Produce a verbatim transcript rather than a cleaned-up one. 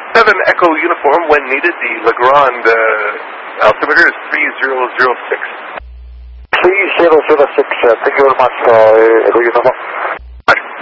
seven Echo Uniform, when needed, the Legrand uh, altimeter is three zero zero six. three zero zero six, uh, thank you very much, uh, Echo Uniform.